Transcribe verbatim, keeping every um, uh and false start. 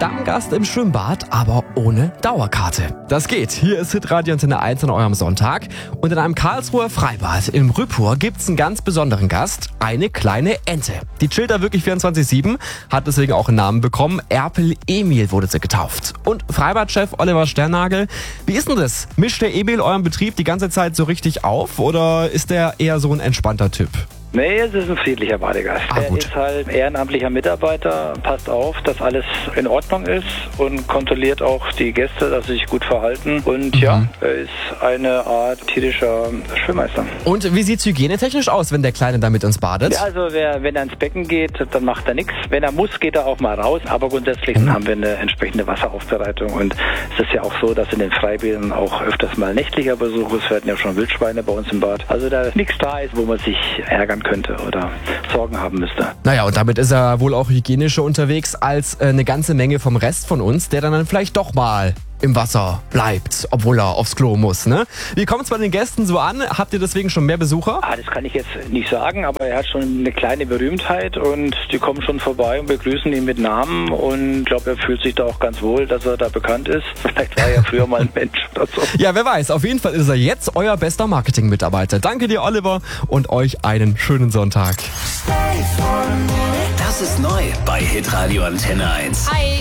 Stammgast im Schwimmbad, aber ohne Dauerkarte. Das geht. Hier ist Hitradio Antenne eins an eurem Sonntag. Und in einem Karlsruher Freibad im Rüppur gibt's einen ganz besonderen Gast, eine kleine Ente. Die chillt da wirklich vierundzwanzig sieben, hat deswegen auch einen Namen bekommen. Erpel Emil wurde sie getauft. Und Freibadchef Oliver Sternagel, wie ist denn das? Mischt der Emil euren Betrieb die ganze Zeit so richtig auf oder ist der eher so ein entspannter Typ? Nee, es ist ein friedlicher Badegast. Ah, er gut. ist halt ehrenamtlicher Mitarbeiter, passt auf, dass alles in Ordnung ist und kontrolliert auch die Gäste, dass sie sich gut verhalten. Und Mhm. ja, er ist eine Art tierischer Schwimmmeister. Und wie sieht's hygienetechnisch aus, wenn der Kleine da mit uns badet? Ja, also wer, wenn er ins Becken geht, dann macht er nichts. Wenn er muss, geht er auch mal raus. Aber grundsätzlich Mhm. haben wir eine entsprechende Wasseraufbereitung. Und es ist ja auch so, dass in den Freibädern auch öfters mal nächtlicher Besuch ist. Wir hatten ja schon Wildschweine bei uns im Bad. Also da nichts da ist, wo man sich ärgern könnte oder Sorgen haben müsste. Naja, und damit ist er wohl auch hygienischer unterwegs als äh, eine ganze Menge vom Rest von uns, der dann, dann vielleicht doch mal im Wasser bleibt, obwohl er aufs Klo muss, ne? Wie kommt's bei den Gästen so an? Habt ihr deswegen schon mehr Besucher? Ah, das kann ich jetzt nicht sagen, aber er hat schon eine kleine Berühmtheit und die kommen schon vorbei und begrüßen ihn mit Namen und ich glaube, er fühlt sich da auch ganz wohl, dass er da bekannt ist. Vielleicht war er ja früher mal ein Mensch oder so. Ja, wer weiß. Auf jeden Fall ist er jetzt euer bester Marketing-Mitarbeiter. Danke dir, Oliver, und euch einen schönen Sonntag. Das ist neu bei Hitradio Antenne eins. Hi,